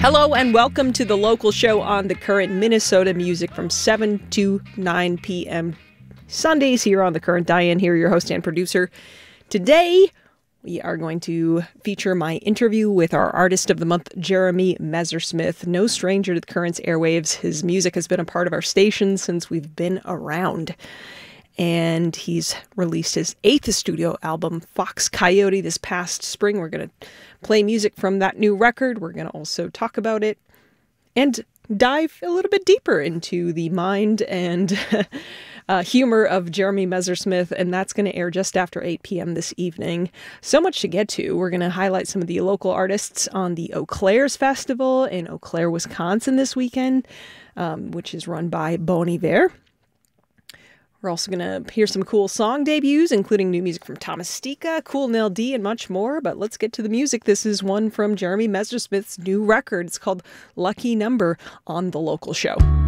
Hello and welcome to the local show on The Current, Minnesota music from 7 to 9 p.m. Sundays here on The Current. Diane here, your host and producer. Today, we are going to feature my interview with our artist of the month, Jeremy Messersmith. No stranger to The Current's airwaves. His music has been a part of our station since we've been around. And he's released his 8th studio album, Fox Coyote, this past spring. We're going to play music from that new record. We're going to also talk about it and dive a little bit deeper into the mind and humor of Jeremy Messersmith, and that's going to air just after 8 p.m. this evening. So much to get to. We're going to highlight some of the local artists on the Eau Claire's Festival in Eau Claire, Wisconsin this weekend, which is run by Bon Iver. We're also going to hear some cool song debuts, including new music from Thomas Stika, Kool Nell D, and much more. But let's get to the music. This is one from Jeremy Messersmith's new record. It's called Lucky Number on The Local Show.